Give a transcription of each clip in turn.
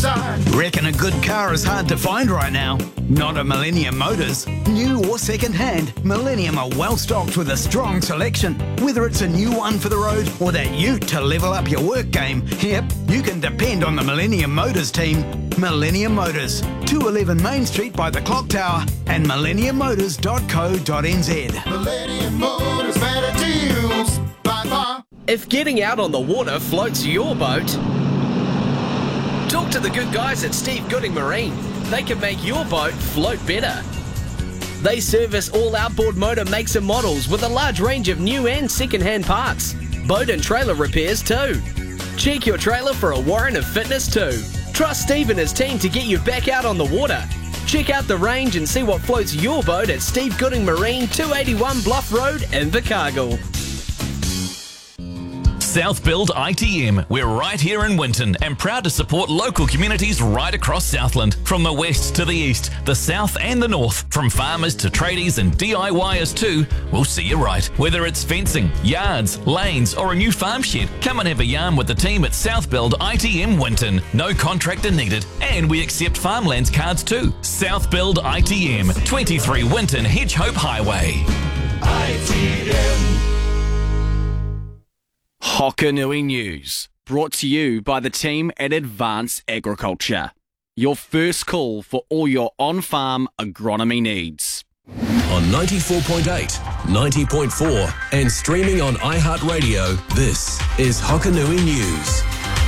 side. Reckon a good car is hard to find right now? Not at Millennium Motors. New or second-hand, Millennium are well stocked with a strong selection. Whether it's a new one for the road or that ute to level up your work game, yep, you can depend on the Millennium Motors team. Millennium Motors, 211 Main Street by the Clock Tower and millenniummotors.co.nz. Millennium Motors, better deals by far. If getting out on the water floats your boat, talk to the good guys at Steve Gooding Marine. They can make your boat float better. They service all outboard motor makes and models with a large range of new and second-hand parts. Boat and trailer repairs too. Check your trailer for a warrant of fitness too. Trust Steve and his team to get you back out on the water. Check out the range and see what floats your boat at Steve Gooding Marine, 281 Bluff Road in Invercargill. South Build ITM. We're right here in Winton and proud to support local communities right across Southland. From the west to the east, the south and the north, from farmers to tradies and DIYers too, we'll see you right. Whether it's fencing, yards, lanes or a new farm shed, come and have a yarn with the team at South Build ITM Winton. No contractor needed and we accept farmlands cards too. South Build ITM, 23 Winton Hedgehope Highway. ITM. Hokanui News, brought to you by the team at Advanced Agriculture. Your first call for all your on-farm agronomy needs. On 94.8, 90.4 and streaming on iHeartRadio, this is Hokanui News.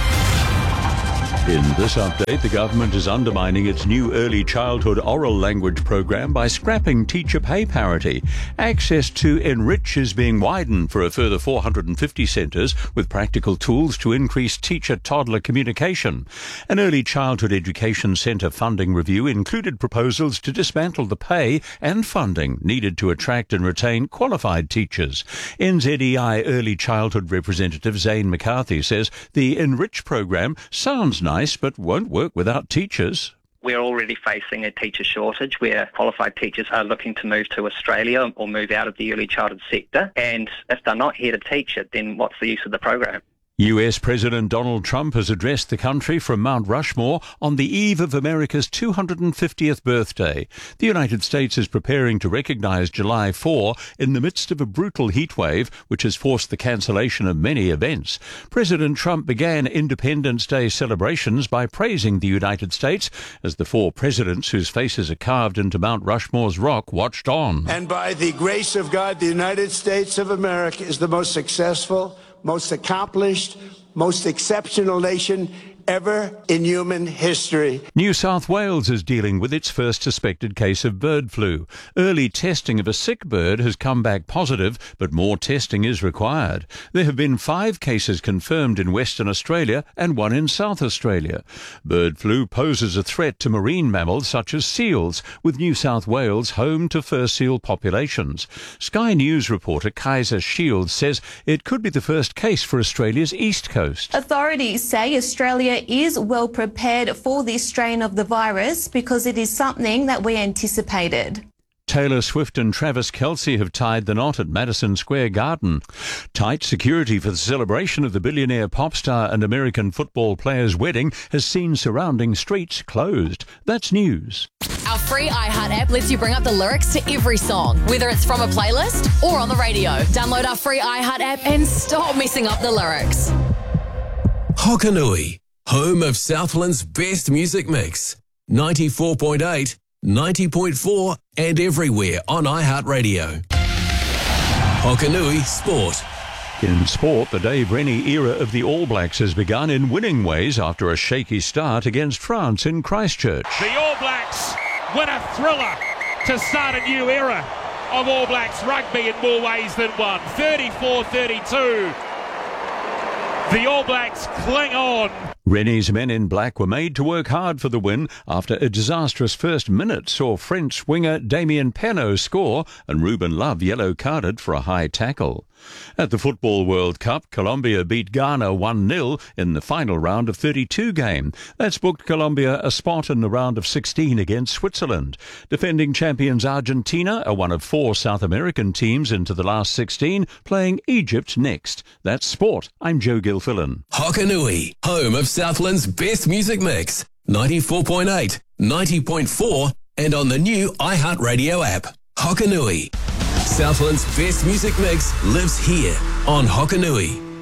In this update, the government is undermining its new early childhood oral language program by scrapping teacher pay parity. Access to Enrich is being widened for a further 450 centres with practical tools to increase teacher-toddler communication. An early childhood education centre funding review included proposals to dismantle the pay and funding needed to attract and retain qualified teachers. NZEI early childhood representative Zane McCarthy says the Enrich program sounds nice but won't work without teachers. We're already facing a teacher shortage where qualified teachers are looking to move to Australia or move out of the early childhood sector. And if they're not here to teach it, then what's the use of the program? US President Donald Trump has addressed the country from Mount Rushmore on the eve of America's 250th birthday. The United States is preparing to recognize July 4 in the midst of a brutal heatwave which has forced the cancellation of many events. President Trump began Independence Day celebrations by praising the United States as the four presidents whose faces are carved into Mount Rushmore's rock watched on. And by the grace of God, the United States of America is the most successful, most accomplished, most exceptional nation ever in human history. New South Wales is dealing with its first suspected case of bird flu. Early testing of a sick bird has come back positive, but more testing is required. There have been 5 cases confirmed in Western Australia and 1 in South Australia. Bird flu poses a threat to marine mammals such as seals, with New South Wales home to fur seal populations. Sky News reporter Kaiser Shields says it could be the first case for Australia's east coast. Authorities say Australia is well prepared for this strain of the virus because it is something that we anticipated. Taylor Swift and Travis Kelce have tied the knot at Madison Square Garden. Tight security for the celebration of the billionaire pop star and American football player's wedding has seen surrounding streets closed. That's news. Our free iHeart app lets you bring up the lyrics to every song, whether it's from a playlist or on the radio. Download our free iHeart app and stop messing up the lyrics. Hokanui, home of Southland's best music mix. 94.8, 90.4 and everywhere on iHeartRadio. Hokanui Sport. In sport, the Dave Rennie era of the All Blacks has begun in winning ways after a shaky start against France in Christchurch. The All Blacks win a thriller to start a new era of All Blacks rugby in more ways than one. 34-32. The All Blacks cling on. Rennie's men in black were made to work hard for the win after a disastrous first minute saw French winger Damien Penaud score and Ruben Love yellow-carded for a high tackle. At the Football World Cup, Colombia beat Ghana 1-0 in the final round of 32 game. That's booked Colombia a spot in the round of 16 against Switzerland. Defending champions Argentina are one of 4 South American teams into the last 16, playing Egypt next. That's sport. I'm Joe Gilfillan. Hokanui, home of Southland's best music mix. 94.8, 90.4 and on the new iHeartRadio app. Hokanui. Southland's best music mix lives here on Hokanui.